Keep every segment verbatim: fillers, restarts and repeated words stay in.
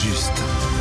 juste.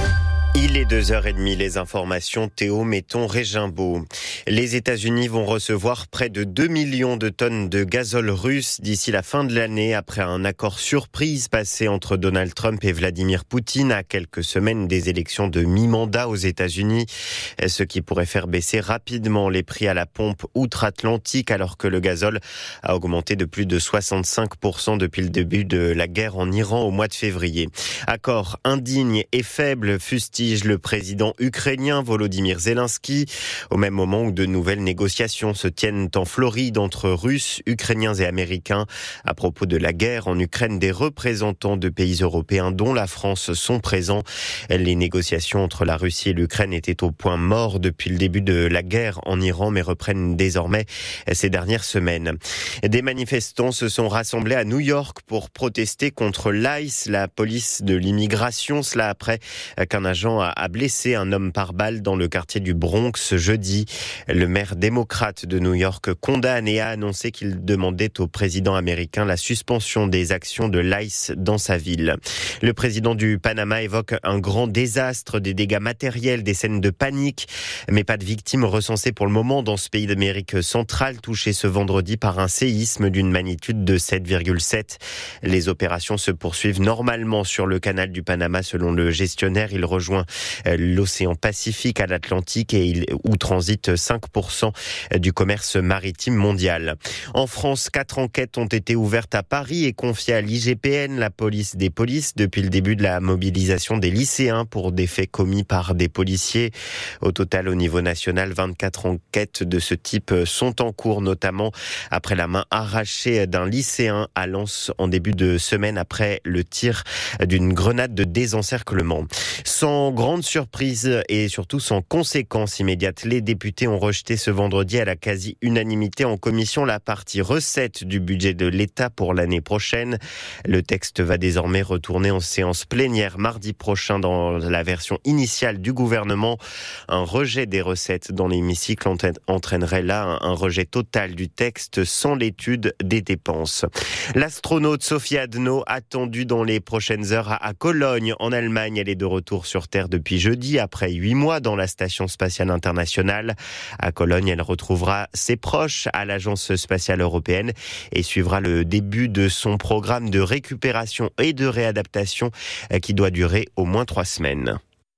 Il est deux heures trente, les informations, Théo Metton-Régimbaud. Les États-Unis vont recevoir près de deux millions de tonnes de gazole russe d'ici la fin de l'année, après un accord surprise passé entre Donald Trump et Vladimir Poutine à quelques semaines des élections de mi-mandat aux États-Unis, ce qui pourrait faire baisser rapidement les prix à la pompe outre-Atlantique, alors que le gazole a augmenté de plus de soixante-cinq pour cent depuis le début de la guerre en Iran au mois de février. Accord indigne et faible, fustige le président ukrainien Volodymyr Zelensky, au même moment où de nouvelles négociations se tiennent en Floride entre Russes, Ukrainiens et Américains. À propos de la guerre en Ukraine, des représentants de pays européens, dont la France, sont présents. Les négociations entre la Russie et l'Ukraine étaient au point mort depuis le début de la guerre en Iran, mais reprennent désormais ces dernières semaines. Des manifestants se sont rassemblés à New York pour protester contre l'ICE, la police de l'immigration, cela après qu'un agent a blessé un homme par balle dans le quartier du Bronx ce jeudi. Le maire démocrate de New York condamne et a annoncé qu'il demandait au président américain la suspension des actions de l'ICE dans sa ville. Le président du Panama évoque un grand désastre, des dégâts matériels, des scènes de panique, mais pas de victimes recensées pour le moment dans ce pays d'Amérique centrale, touché ce vendredi par un séisme d'une magnitude de sept virgule sept. Les opérations se poursuivent normalement sur le canal du Panama selon le gestionnaire. Il rejoint l'océan Pacifique à l'Atlantique et il, où transite cinq pour cent du commerce maritime mondial. En France, quatre enquêtes ont été ouvertes à Paris et confiées à l'I G P N, la police des polices, depuis le début de la mobilisation des lycéens pour des faits commis par des policiers. Au total, au niveau national, vingt-quatre enquêtes de ce type sont en cours, notamment après la main arrachée d'un lycéen à Lens en début de semaine après le tir d'une grenade de désencerclement. Sans grande surprise et surtout sans conséquences immédiates, les députés ont rejeté ce vendredi à la quasi-unanimité en commission la partie recette du budget de l'État pour l'année prochaine. Le texte va désormais retourner en séance plénière mardi prochain dans la version initiale du gouvernement. Un rejet des recettes dans l'hémicycle entraînerait là un rejet total du texte sans l'étude des dépenses. L'astronaute Sophie Adno, attendue dans les prochaines heures à Cologne en Allemagne, elle est de retour sur Terre depuis jeudi, après huit mois dans la Station spatiale internationale. À Cologne, elle retrouvera ses proches à l'Agence spatiale européenne et suivra le début de son programme de récupération et de réadaptation qui doit durer au moins trois semaines.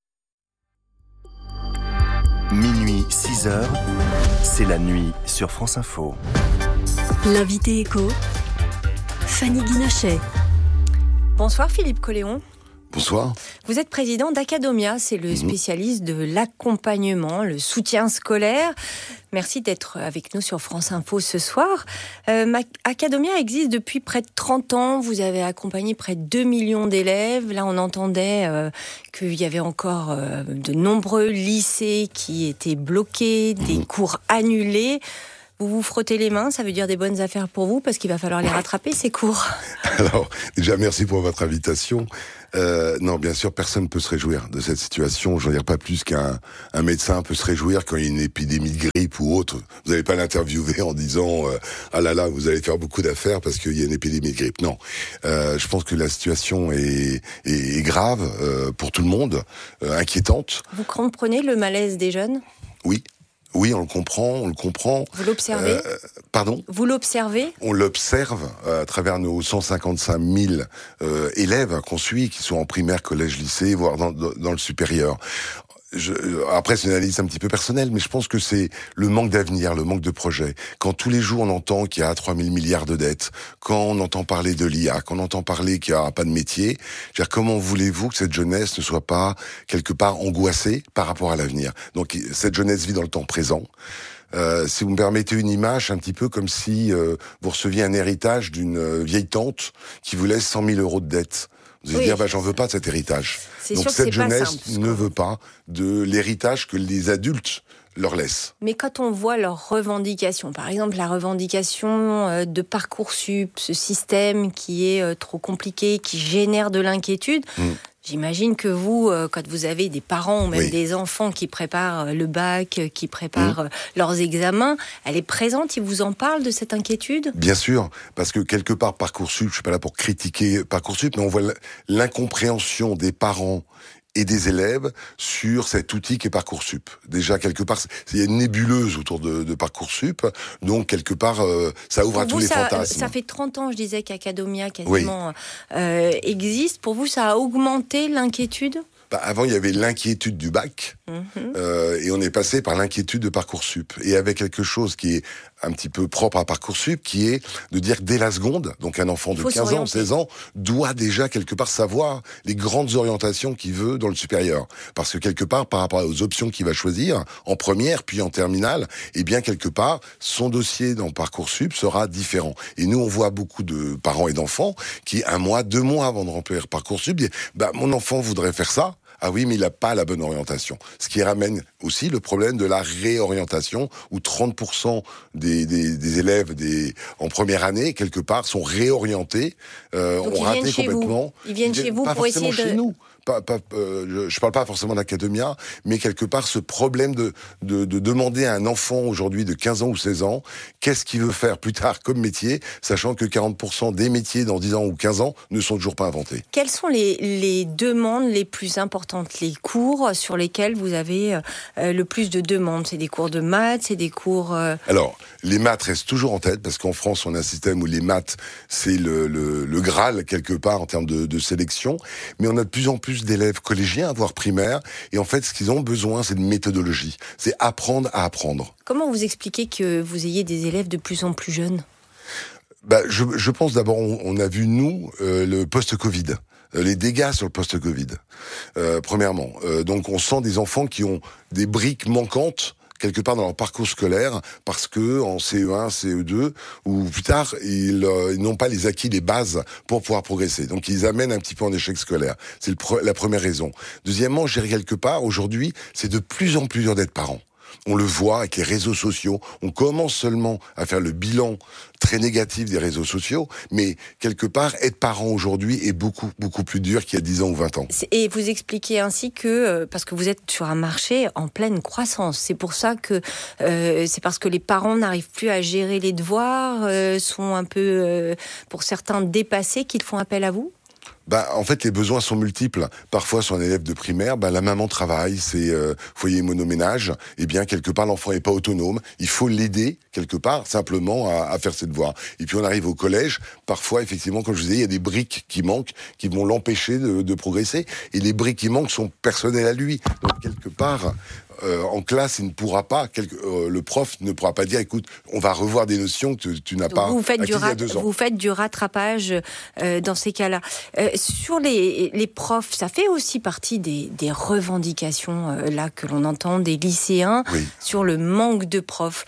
Minuit, six heures, c'est la nuit sur France Info. L'invité écho, Fanny Guinochet. Bonsoir Philippe Colléon. Bonsoir. Vous êtes président d'Acadomia, c'est le spécialiste de l'accompagnement, le soutien scolaire. Merci d'être avec nous sur France Info ce soir. Euh, Acadomia existe depuis près de trente ans. Vous avez accompagné près de deux millions d'élèves. Là, on entendait euh, qu'il y avait encore euh, de nombreux lycées qui étaient bloqués, des mmh. cours annulés. Vous vous frottez les mains, ça veut dire des bonnes affaires pour vous, parce qu'il va falloir les rattraper, ces cours. Alors, déjà, merci pour votre invitation. Euh, non, bien sûr, personne ne peut se réjouir de cette situation. Je veux dire, pas plus qu'un un médecin peut se réjouir quand il y a une épidémie de grippe ou autre. Vous n'allez pas l'interviewer en disant euh, « Ah là là, vous allez faire beaucoup d'affaires parce qu'il y a une épidémie de grippe ». Non, euh, je pense que la situation est, est, est grave euh, pour tout le monde, euh, inquiétante. Vous comprenez le malaise des jeunes ? Oui. Oui, on le comprend, on le comprend. Vous l'observez ? euh, Pardon ? Vous l'observez ? On l'observe euh, à travers nos cent cinquante-cinq mille euh, élèves qu'on suit, qui sont en primaire, collège, lycée, voire dans, dans le supérieur. Je, après, c'est une analyse un petit peu personnelle, mais je pense que c'est le manque d'avenir, le manque de projet. Quand tous les jours on entend qu'il y a trois mille milliards de dettes, quand on entend parler de l'I A, quand on entend parler qu'il n'y aura pas de métier, je veux dire, comment voulez-vous que cette jeunesse ne soit pas quelque part angoissée par rapport à l'avenir ? Donc cette jeunesse vit dans le temps présent. Euh, si vous me permettez une image, un petit peu comme si euh, vous receviez un héritage d'une euh, vieille tante qui vous laisse cent mille euros de dettes. Vous allez oui. dire, bah, j'en veux pas de cet héritage. C'est Donc sûr cette que c'est jeunesse pas simple, ne veut pas de l'héritage que les adultes leur laissent. Mais quand on voit leurs revendications, par exemple la revendication de Parcoursup, ce système qui est trop compliqué, qui génère de l'inquiétude, mmh. J'imagine que vous, euh, quand vous avez des parents ou même Oui. des enfants qui préparent le bac, euh, qui préparent mmh. leurs examens, elle est présente, ils vous en parlent de cette inquiétude ? Bien sûr, parce que quelque part Parcoursup, je suis pas là pour critiquer Parcoursup, mais on voit l'incompréhension des parents et des élèves sur cet outil qu'est Parcoursup. Déjà, quelque part, il y a une nébuleuse autour de, de Parcoursup, donc quelque part, euh, ça ouvre Pour à vous, tous les ça, fantasmes. Ça fait trente ans, je disais, qu'Academia quasiment oui. euh, existe. Pour vous, ça a augmenté l'inquiétude ? Bah, avant, il y avait l'inquiétude du bac, mmh. euh, et on est passé par l'inquiétude de Parcoursup. Et avec quelque chose qui est un petit peu propre à Parcoursup, qui est de dire que dès la seconde, donc un enfant de quinze ans, seize ans, doit déjà quelque part savoir les grandes orientations qu'il veut dans le supérieur. Parce que quelque part, par rapport aux options qu'il va choisir, en première, puis en terminale, eh bien quelque part, son dossier dans Parcoursup sera différent. Et nous, on voit beaucoup de parents et d'enfants qui, un mois, deux mois avant de remplir Parcoursup, disent bah, « mon enfant voudrait faire ça ». Ah oui, mais il n'a pas la bonne orientation. Ce qui ramène aussi le problème de la réorientation, où trente pour cent des, des, des élèves des, en première année, quelque part, sont réorientés, euh, ont raté complètement. Vous. Ils viennent ils chez vous pas pour essayer de... chez nous. Pas, pas, euh, je ne parle pas forcément d'Academia, mais quelque part ce problème de, de, de demander à un enfant aujourd'hui de quinze ans ou seize ans, qu'est-ce qu'il veut faire plus tard comme métier, sachant que quarante pour cent des métiers dans dix ans ou quinze ans ne sont toujours pas inventés. Quelles sont les, les demandes les plus importantes, les cours sur lesquels vous avez euh, le plus de demandes ? C'est des cours de maths, c'est des cours... Euh... Alors, les maths restent toujours en tête, parce qu'en France, on a un système où les maths, c'est le, le, le Graal, quelque part, en termes de, de sélection, mais on a de plus en plus d'élèves collégiens, voire primaires, et en fait, ce qu'ils ont besoin, c'est de méthodologie. C'est apprendre à apprendre. Comment vous expliquez que vous ayez des élèves de plus en plus jeunes ? Bah, je, je pense d'abord, on, on a vu, nous, euh, le post-Covid. Les dégâts sur le post-Covid, euh, premièrement. Euh, donc, on sent des enfants qui ont des briques manquantes quelque part dans leur parcours scolaire, parce que en C E un, C E deux, ou plus tard, ils, euh, ils n'ont pas les acquis, les bases pour pouvoir progresser. Donc, ils amènent un petit peu en échec scolaire. C'est le pre- la première raison. Deuxièmement, je dirais quelque part, aujourd'hui, c'est de plus en plus dur d'être parent. On le voit avec les réseaux sociaux. On commence seulement à faire le bilan très négatif des réseaux sociaux, mais quelque part, être parent aujourd'hui est beaucoup, beaucoup plus dur qu'il y a dix ans ou vingt ans. Et vous expliquez ainsi que, parce que vous êtes sur un marché en pleine croissance, c'est pour ça que, euh, c'est parce que les parents n'arrivent plus à gérer les devoirs, euh, sont un peu, euh, pour certains, dépassés, qu'ils font appel à vous ? Bah, en fait, les besoins sont multiples. Parfois, sur un élève de primaire, bah, la maman travaille, c'est euh, foyer monoménage. Eh bien, quelque part, l'enfant n'est pas autonome. Il faut l'aider, quelque part, simplement à, à faire ses devoirs. Et puis, on arrive au collège. Parfois, effectivement, comme je vous disais, il y a des briques qui manquent, qui vont l'empêcher de, de progresser. Et les briques qui manquent sont personnelles à lui. Donc, quelque part... Euh, en classe, il ne pourra pas, quelque, euh, le prof ne pourra pas dire, écoute, on va revoir des notions que tu, tu n'as pas vous faites acquises du rat- il y a deux ans. Vous faites du rattrapage euh, dans ces cas-là. Euh, sur les, les profs, ça fait aussi partie des, des revendications euh, là que l'on entend des lycéens oui. sur le manque de profs.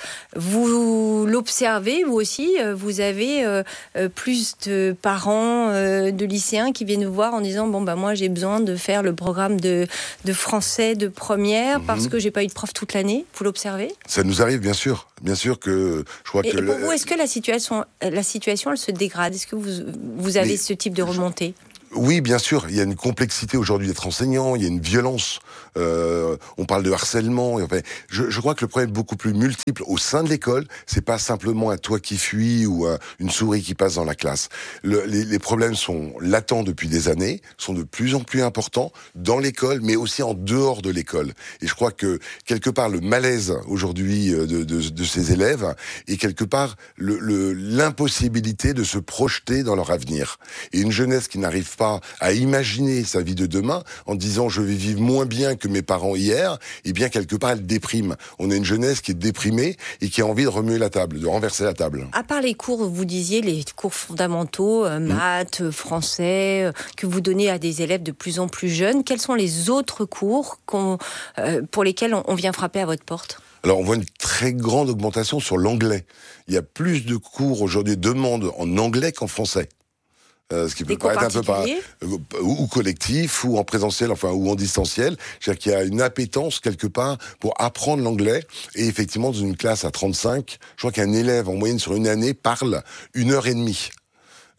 Vous l'observez, vous aussi, vous avez euh, plus de parents euh, de lycéens qui viennent vous voir en disant, bon, bah, moi, j'ai besoin de faire le programme de, de français de première mm-hmm. parce que j'ai pas eu de prof toute l'année. Vous l'observez ? Ça nous arrive, bien sûr. Bien sûr que je crois et, que... Et pour le... vous, est-ce que la situation, la situation, elle se dégrade ? Est-ce que vous, vous avez Mais... ce type de remontée ? Oui, bien sûr. Il y a une complexité aujourd'hui d'être enseignant. Il y a une violence. Euh, on parle de harcèlement. Enfin, je, je crois que le problème est beaucoup plus multiple au sein de l'école. C'est pas simplement un toit qui fuit ou un, une souris qui passe dans la classe. Le, les, les problèmes sont latents depuis des années, sont de plus en plus importants dans l'école, mais aussi en dehors de l'école. Et je crois que quelque part le malaise aujourd'hui de, de, de ces élèves est quelque part le, le, l'impossibilité de se projeter dans leur avenir. Et une jeunesse qui n'arrive pas à imaginer sa vie de demain en disant je vais vivre moins bien que mes parents hier, et bien quelque part elle déprime. On a une jeunesse qui est déprimée et qui a envie de remuer la table, de renverser la table. À part les cours, vous disiez les cours fondamentaux, euh, maths, mmh. français, euh, que vous donnez à des élèves de plus en plus jeunes, quels sont les autres cours qu'on, euh, pour lesquels on, on vient frapper à votre porte ? Alors, on voit une très grande augmentation sur l'anglais. Il y a plus de cours aujourd'hui, demandes en anglais qu'en français. Euh, ce qui peut paraître un peu pas, euh, ou collectif, ou en présentiel, enfin, ou en distanciel. C'est-à-dire qu'il y a une appétence, quelque part, pour apprendre l'anglais. Et effectivement, dans une classe à trente-cinq, je crois qu'un élève, en moyenne, sur une année, parle une heure et demie.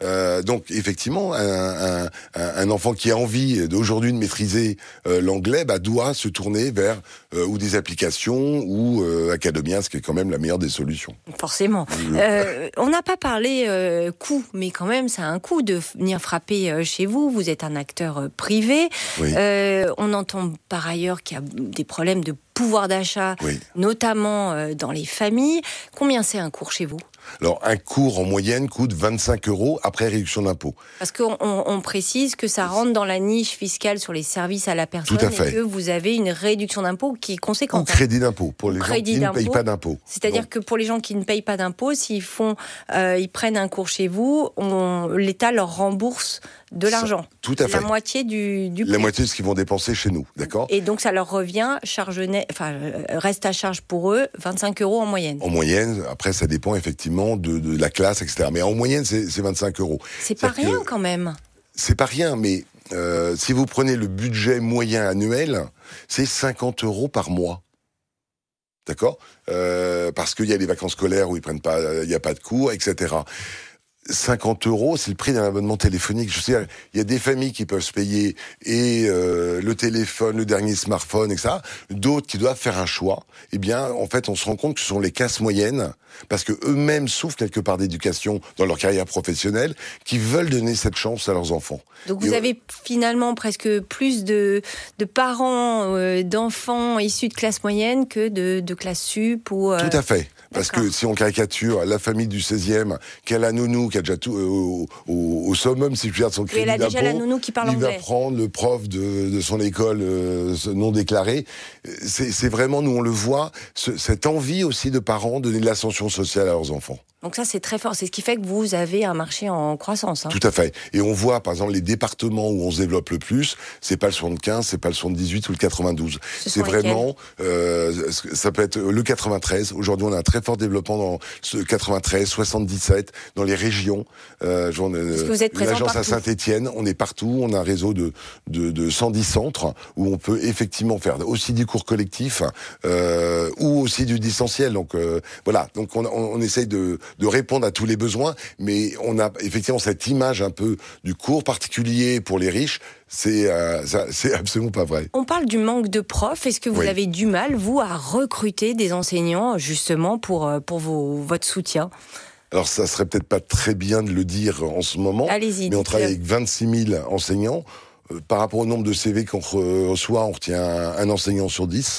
Euh, donc effectivement, un, un, un enfant qui a envie d'aujourd'hui de maîtriser euh, l'anglais, bah, doit se tourner vers euh, ou des applications ou euh, Academia, ce qui est quand même la meilleure des solutions. Forcément. Euh, on n'a pas parlé euh, coût, mais quand même, ça a un coût de venir frapper euh, chez vous. Vous êtes un acteur euh, privé. Oui. Euh, on entend par ailleurs qu'il y a des problèmes de pouvoir d'achat, Oui. notamment euh, dans les familles. Combien c'est un cours chez vous ? Alors, un cours en moyenne coûte vingt-cinq euros après réduction d'impôt. Parce qu'on on, on précise que ça rentre dans la niche fiscale sur les services à la personne. Tout à fait. Et que vous avez une réduction d'impôt qui est conséquente. Ou crédit d'impôt pour les Crédit gens qui d'impôt. ne payent pas d'impôt. C'est-à-dire Donc, que pour les gens qui ne payent pas d'impôt, s'ils font, euh, ils prennent un cours chez vous, on, l'État leur rembourse de l'argent. Tout à fait. La moitié du, du prix. La moitié de ce qu'ils vont dépenser chez nous, d'accord ? Et donc ça leur revient, charge net, enfin, euh, reste à charge pour eux, vingt-cinq euros en moyenne. En moyenne, après ça dépend effectivement de, de la classe, et cetera. Mais en moyenne, c'est, c'est vingt-cinq euros. C'est pas C'est-à-dire rien que quand même. C'est pas rien, mais euh, si vous prenez le budget moyen annuel, c'est cinquante euros par mois. D'accord ? euh, Parce qu'il y a les vacances scolaires où ils prennent pas, il n'y a pas de cours, et cetera. cinquante euros, c'est le prix d'un abonnement téléphonique. Je sais, il y a des familles qui peuvent se payer et euh, le téléphone, le dernier smartphone, et cetera. D'autres qui doivent faire un choix. Eh bien, en fait, on se rend compte que ce sont les classes moyennes, parce que eux-mêmes souffrent quelque part d'éducation dans leur carrière professionnelle, qui veulent donner cette chance à leurs enfants. Donc vous et avez finalement presque plus de, de parents, euh, d'enfants issus de classe moyenne que de, de classe sup ou... Euh... Tout à fait. Parce D'accord. que si on caricature la famille du seizième, qui a la nounou, qui a déjà tout euh, au, au, au summum, si je veux dire, de son crédit elle a d'impôt, déjà la nounou qui parle il anglais. va prendre le prof de, de son école euh, non déclaré. C'est, c'est vraiment, nous on le voit, ce, cette envie aussi de parents de donner de l'ascension sociale à leurs enfants. Donc ça, c'est très fort. C'est ce qui fait que vous avez un marché en croissance. Hein. Tout à fait. Et on voit, par exemple, les départements où on se développe le plus, c'est pas le soixante-quinze, c'est pas le soixante-dix-huit ou le quatre-vingt-douze. Ce C'est sont vraiment, euh, ça peut être le quatre-vingt-treize. Aujourd'hui, on a un très fort développement dans ce quatre-vingt-treize, soixante-dix-sept, dans les régions. Euh, genre, Parce que vous êtes présent l'agence à partout. Saint-Étienne, on est partout. On a un réseau de, de, de cent dix centres où on peut effectivement faire aussi du cours collectif euh, ou aussi du distanciel. Donc euh, voilà. Donc on, on, on essaye de, de répondre à tous les besoins, mais on a effectivement cette image un peu du cours particulier pour les riches. C'est, euh, ça, c'est absolument pas vrai. On parle du manque de profs. Est-ce que vous Oui. avez du mal, vous, à recruter des enseignants, justement, pour, pour vos, votre soutien ? Alors ça serait peut-être pas très bien de le dire en ce moment, Allez-y, mais on dites-le. travaille avec vingt-six mille enseignants. Euh, par rapport au nombre de C V qu'on reçoit, on retient un, un enseignant sur dix.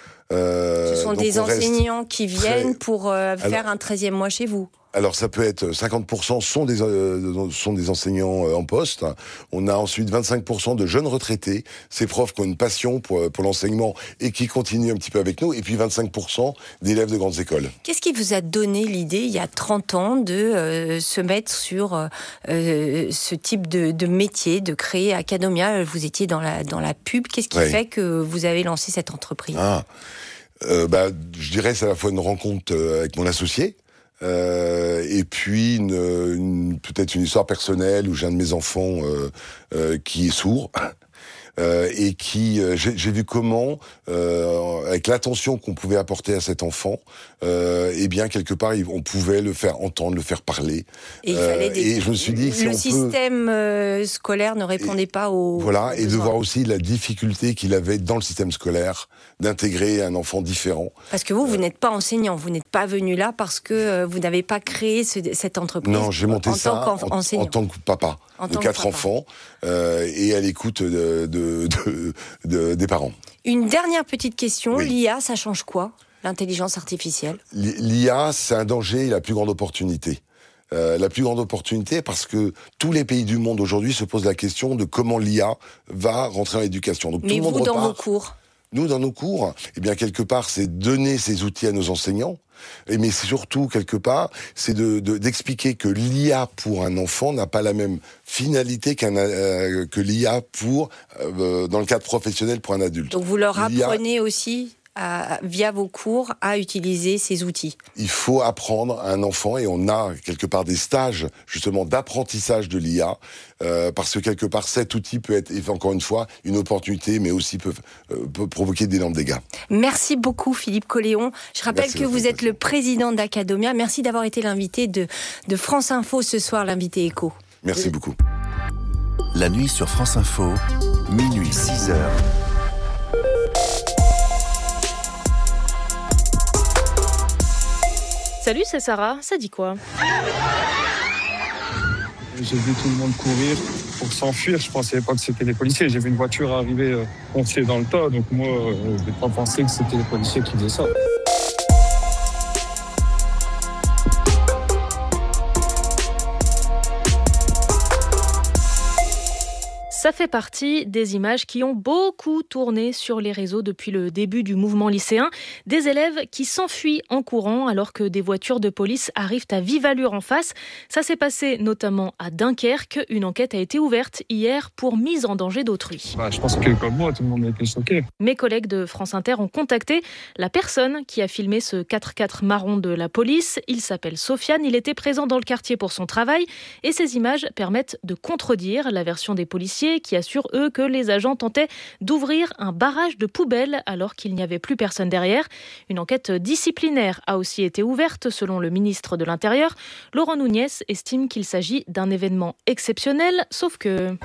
Euh, Ce sont donc des on reste enseignants qui viennent très- pour euh, faire Alors- un treizième mois chez vous. Alors ça peut être cinquante pour cent sont des euh, sont des enseignants euh, en poste. On a ensuite vingt-cinq pour cent de jeunes retraités, ces profs qui ont une passion pour pour l'enseignement et qui continuent un petit peu avec nous, et puis vingt-cinq pour cent d'élèves de grandes écoles. Qu'est-ce qui vous a donné l'idée, il y a trente ans, de euh, se mettre sur euh, euh, ce type de, de métier, de créer Academia ? Vous étiez dans la, dans la pub. Qu'est-ce qui Ouais. fait que vous avez lancé cette entreprise ? Ah, euh, bah je dirais c'est à la fois une rencontre euh, avec mon associé. Euh, et puis une, une, peut-être une histoire personnelle où j'ai un de mes enfants euh, euh, qui est sourd euh, et qui euh, j'ai, j'ai vu comment euh, avec l'attention qu'on pouvait apporter à cet enfant, euh, eh bien quelque part on pouvait le faire entendre, le faire parler. Et il Euh, fallait des... et je me suis dit que si le on peut- système euh, scolaire ne répondait pas aux Voilà, et de besoins. voir aussi la difficulté qu'il avait dans le système scolaire d'intégrer un enfant différent. Parce que vous, vous n'êtes pas enseignant, vous n'êtes pas venu là parce que euh, vous n'avez pas créé ce- cette entreprise. Non, j'ai monté en ça tant en, qu'enseignant. en tant que papa En de tant que quatre papa. enfants euh, et à l'écoute de, de, de, de- des parents. Une dernière petite question, Oui. l'I A, ça change quoi ? L'intelligence artificielle ? L'I A, c'est un danger et la plus grande opportunité. Euh, la plus grande opportunité parce que tous les pays du monde aujourd'hui se posent la question de comment l'I A va rentrer dans l'éducation. Donc, tout Mais le monde vous, dans repart. vos cours ? Nous, dans nos cours, eh bien, quelque part, c'est donner ces outils à nos enseignants. Et mais c'est surtout, quelque part, c'est de, de, d'expliquer que l'I A pour un enfant n'a pas la même finalité qu'un, euh, que l'I A pour, euh, dans le cadre professionnel pour un adulte. Donc vous leur L'I A apprenez aussi, à, via vos cours, à utiliser ces outils. Il faut apprendre à un enfant, et on a quelque part des stages justement d'apprentissage de l'I A, euh, parce que quelque part cet outil peut être, encore une fois, une opportunité, mais aussi peut, euh, peut provoquer d'énormes dégâts. Merci beaucoup Philippe Colléon. Je rappelle Merci, que vous Nathalie. êtes le président d'Academia. Merci d'avoir été l'invité de, de France Info ce soir, l'invité Éco. Merci beaucoup. La nuit sur France Info, minuit six heures. Salut, c'est Sarah, ça dit quoi? J'ai vu tout le monde courir pour s'enfuir. Je pensais pas que c'était des policiers. J'ai vu une voiture arriver euh, foncer dans le tas. Donc moi, euh, je n'ai pas pensé que c'était les policiers qui faisaient ça. Ça fait partie des images qui ont beaucoup tourné sur les réseaux depuis le début du mouvement lycéen. Des élèves qui s'enfuient en courant alors que des voitures de police arrivent à vive allure en face. Ça s'est passé notamment à Dunkerque. Une enquête a été ouverte hier pour mise en danger d'autrui. Bah, je pense que comme moi, tout le monde a été choqué. Mes collègues de France Inter ont contacté la personne qui a filmé ce quatre-quatre marron de la police. Il s'appelle Sofiane. Il était présent dans le quartier pour son travail. Et ces images permettent de contredire la version des policiers qui assurent, eux, que les agents tentaient d'ouvrir un barrage de poubelles alors qu'il n'y avait plus personne derrière. Une enquête disciplinaire a aussi été ouverte, selon le ministre de l'Intérieur. Laurent Nunez estime qu'il s'agit d'un événement exceptionnel, sauf que...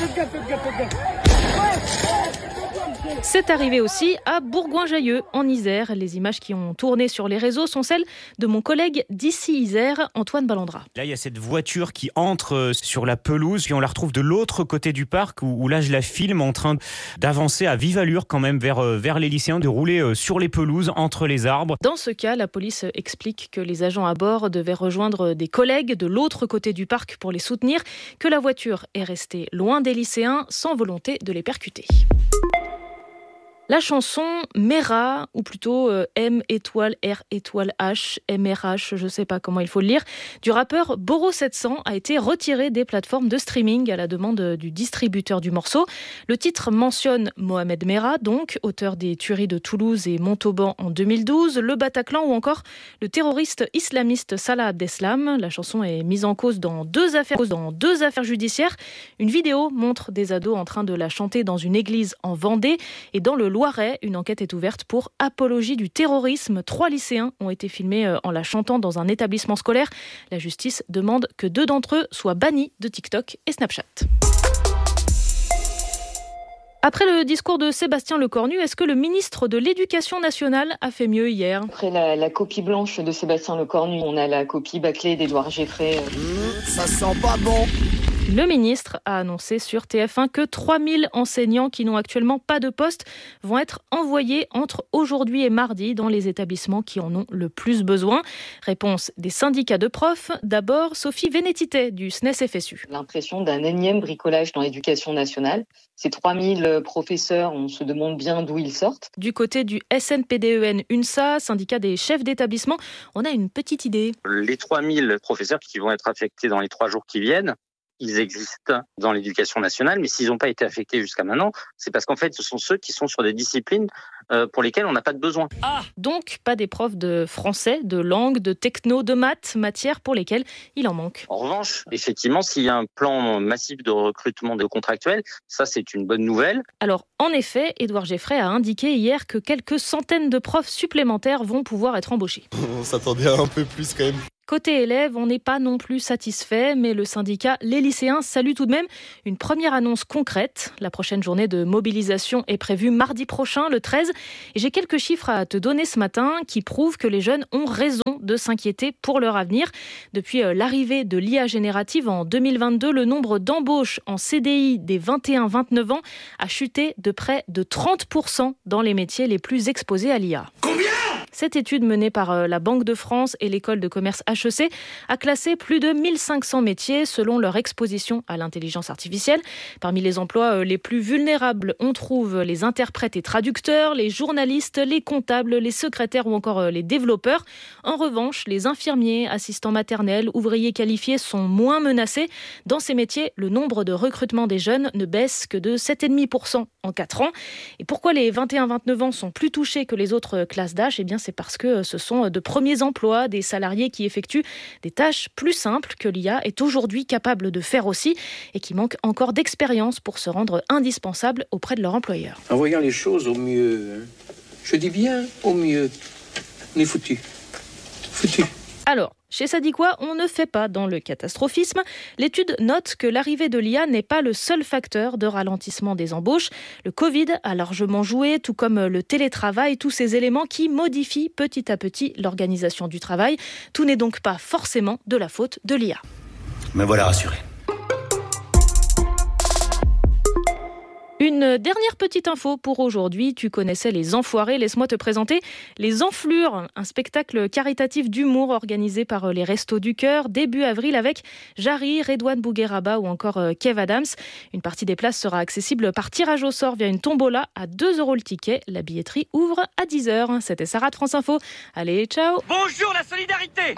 C'est arrivé aussi à Bourgoin-Jallieu, en Isère. Les images qui ont tourné sur les réseaux sont celles de mon collègue d'ici Isère, Antoine Ballandra. Là, il y a cette voiture qui entre sur la pelouse, puis on la retrouve de l'autre côté du parc, où, où là, je la filme en train d'avancer à vive allure quand même vers, vers les lycéens, de rouler sur les pelouses, entre les arbres. Dans ce cas, la police explique que les agents à bord devaient rejoindre des collègues de l'autre côté du parc pour les soutenir, que la voiture est restée loin des lycéens, sans volonté de les percuter. La chanson Mera, ou plutôt euh, M étoile R étoile H, M R H, je ne sais pas comment il faut le lire, du rappeur Boro sept cents a été retiré des plateformes de streaming à la demande du distributeur du morceau. Le titre mentionne Mohamed Merah, donc auteur des tueries de Toulouse et Montauban en deux mille douze, le Bataclan ou encore le terroriste islamiste Salah Abdeslam. La chanson est mise en cause dans deux affaires, dans deux affaires judiciaires. Une vidéo montre des ados en train de la chanter dans une église en Vendée, et dans le Loiret, une enquête est ouverte pour apologie du terrorisme. Trois lycéens ont été filmés en la chantant dans un établissement scolaire. La justice demande que deux d'entre eux soient bannis de TikTok et Snapchat. Après le discours de Sébastien Lecornu, est-ce que le ministre de l'Éducation nationale a fait mieux hier ? Après la, la copie blanche de Sébastien Lecornu, on a la copie bâclée d'Édouard Geffray. Mmh, ça sent pas bon. Le ministre a annoncé sur T F un que trois mille enseignants qui n'ont actuellement pas de poste vont être envoyés entre aujourd'hui et mardi dans les établissements qui en ont le plus besoin. Réponse des syndicats de profs. D'abord, Sophie Vénétité du S N E S F S U. L'impression d'un énième bricolage dans l'éducation nationale. Ces trois mille professeurs, on se demande bien d'où ils sortent. Du côté du S N P D E N UNSA, syndicat des chefs d'établissement, on a une petite idée. Les trois mille professeurs qui vont être affectés dans les trois jours qui viennent, ils existent dans l'éducation nationale, mais s'ils n'ont pas été affectés jusqu'à maintenant, c'est parce qu'en fait, ce sont ceux qui sont sur des disciplines euh, pour lesquelles on n'a pas de besoin. Ah, donc pas des profs de français, de langue, de techno, de maths, matières pour lesquelles il en manque. En revanche, effectivement, s'il y a un plan massif de recrutement de contractuels, ça c'est une bonne nouvelle. Alors, en effet, Édouard Geffray a indiqué hier que quelques centaines de profs supplémentaires vont pouvoir être embauchés. On s'attendait à un peu plus quand même. Côté élèves, on n'est pas non plus satisfait, mais le syndicat Les Lycéens salue tout de même une première annonce concrète. La prochaine journée de mobilisation est prévue mardi prochain, le treize. Et j'ai quelques chiffres à te donner ce matin qui prouvent que les jeunes ont raison de s'inquiéter pour leur avenir. Depuis l'arrivée de l'I A générative en deux mille vingt-deux, le nombre d'embauches en C D I des vingt et un à vingt-neuf ans a chuté de près de trente pour cent dans les métiers les plus exposés à l'I A. Combien ? Cette étude menée par la Banque de France et l'école de commerce H E C a classé plus de mille cinq cents métiers selon leur exposition à l'intelligence artificielle. Parmi les emplois les plus vulnérables, on trouve les interprètes et traducteurs, les journalistes, les comptables, les secrétaires ou encore les développeurs. En revanche, les infirmiers, assistants maternels, ouvriers qualifiés sont moins menacés. Dans ces métiers, le nombre de recrutements des jeunes ne baisse que de sept virgule cinq pour cent en quatre ans. Et pourquoi les vingt et un à vingt-neuf ans sont plus touchés que les autres classes d'âge ? Eh bien, c'est parce que ce sont de premiers emplois, des salariés qui effectuent des tâches plus simples que l'I A est aujourd'hui capable de faire aussi et qui manquent encore d'expérience pour se rendre indispensables auprès de leur employeur. En voyant les choses au mieux, je dis bien au mieux, on est foutu. Foutu. Alors, Chez Sadiqua, on ne fait pas dans le catastrophisme. L'étude note que l'arrivée de l'I A n'est pas le seul facteur de ralentissement des embauches. Le Covid a largement joué, tout comme le télétravail, tous ces éléments qui modifient petit à petit l'organisation du travail. Tout n'est donc pas forcément de la faute de l'I A. Me voilà rassuré. Une dernière petite info pour aujourd'hui. Tu connaissais les Enfoirés. Laisse-moi te présenter les Enflures, un spectacle caritatif d'humour organisé par les Restos du Cœur début avril avec Jarry, Redouane Bougueraba ou encore Kev Adams. Une partie des places sera accessible par tirage au sort via une tombola à deux euros le ticket. La billetterie ouvre à dix heures. C'était Sarah de France Info. Allez, ciao. Bonjour la solidarité.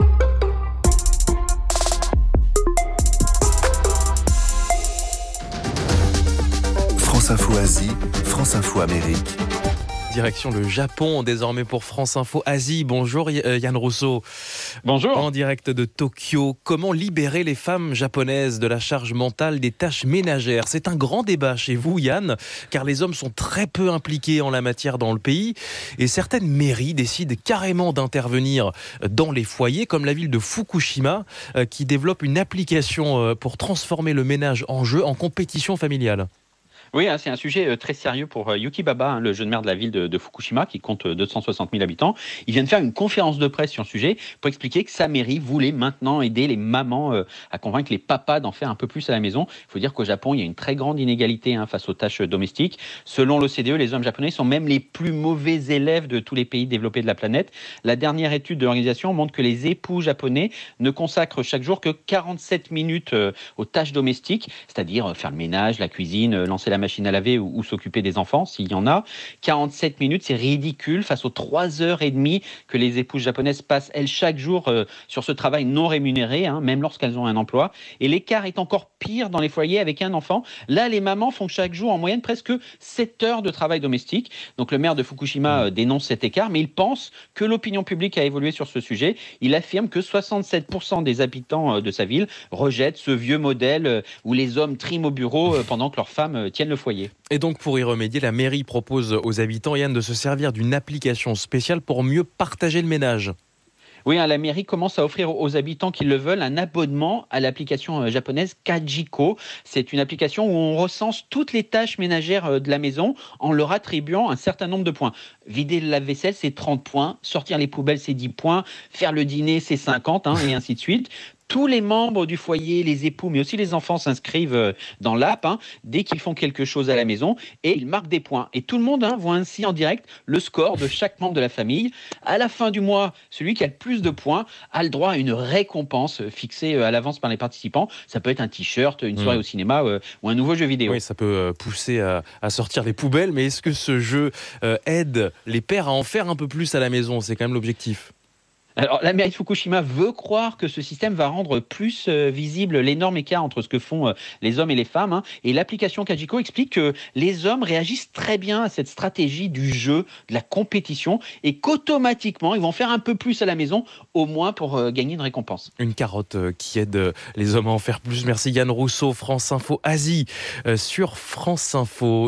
France Info Asie, France Info Amérique. Direction le Japon, désormais pour France Info Asie. Bonjour Yann Rousseau. Bonjour. En direct de Tokyo, comment libérer les femmes japonaises de la charge mentale des tâches ménagères ? C'est un grand débat chez vous, Yann, car les hommes sont très peu impliqués en la matière dans le pays et certaines mairies décident carrément d'intervenir dans les foyers, comme la ville de Fukushima, qui développe une application pour transformer le ménage en jeu, en compétition familiale. Oui, c'est un sujet très sérieux pour Yuki Baba, le jeune maire de la ville de Fukushima, qui compte deux cent soixante mille habitants. Il vient de faire une conférence de presse sur le sujet pour expliquer que sa mairie voulait maintenant aider les mamans à convaincre les papas d'en faire un peu plus à la maison. Il faut dire qu'au Japon, il y a une très grande inégalité hein, face aux tâches domestiques. Selon l'O C D E, les hommes japonais sont même les plus mauvais élèves de tous les pays développés de la planète. La dernière étude de l'organisation montre que les époux japonais ne consacrent chaque jour que quarante-sept minutes aux tâches domestiques, c'est-à-dire faire le ménage, la cuisine, lancer la machine à laver ou, ou s'occuper des enfants, s'il y en a. quarante-sept minutes, c'est ridicule face aux trois heures et demie que les épouses japonaises passent, elles, chaque jour euh, sur ce travail non rémunéré, hein, même lorsqu'elles ont un emploi. Et l'écart est encore pire dans les foyers avec un enfant. Là, les mamans font chaque jour en moyenne presque sept heures de travail domestique. Donc le maire de Fukushima euh, dénonce cet écart, mais il pense que l'opinion publique a évolué sur ce sujet. Il affirme que soixante-sept pour cent des habitants euh, de sa ville rejettent ce vieux modèle euh, où les hommes triment au bureau euh, pendant que leurs femmes euh, tiennent le foyer. Et donc pour y remédier, la mairie propose aux habitants, Yann, de se servir d'une application spéciale pour mieux partager le ménage. Oui, hein, la mairie commence à offrir aux habitants qui le veulent un abonnement à l'application japonaise Kajiko. C'est une application où on recense toutes les tâches ménagères de la maison en leur attribuant un certain nombre de points. Vider le lave-vaisselle, c'est trente points. Sortir les poubelles, c'est dix points. Faire le dîner, c'est cinquante, hein, et ainsi de suite. Tous les membres du foyer, les époux, mais aussi les enfants s'inscrivent dans l'app hein, dès qu'ils font quelque chose à la maison et ils marquent des points. Et tout le monde hein, voit ainsi en direct le score de chaque membre de la famille. À la fin du mois, celui qui a le plus de points a le droit à une récompense fixée à l'avance par les participants. Ça peut être un t-shirt, une soirée mmh. au cinéma euh, ou un nouveau jeu vidéo. Oui, ça peut pousser à, à sortir les poubelles, mais est-ce que ce jeu euh, aide les pères à en faire un peu plus à la maison ? C'est quand même l'objectif. Alors, la mairie de Fukushima veut croire que ce système va rendre plus euh, visible l'énorme écart entre ce que font euh, les hommes et les femmes. Hein. Et l'application Kajiko explique que les hommes réagissent très bien à cette stratégie du jeu, de la compétition, et qu'automatiquement, ils vont faire un peu plus à la maison, au moins pour euh, gagner une récompense. Une carotte euh, qui aide euh, les hommes à en faire plus. Merci Yann Rousseau, France Info Asie, euh, sur France Info.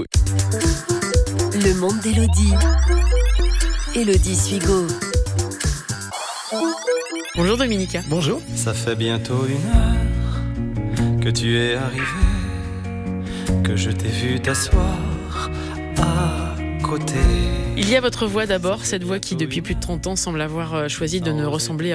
Le monde d'Élodie. Élodie Suigo. Bonjour Dominica. Bonjour. Ça fait bientôt une heure que tu es arrivé, que je t'ai vu t'asseoir à côté. Il y a votre voix d'abord, cette voix qui depuis plus de trente ans semble avoir choisi de ne ressembler à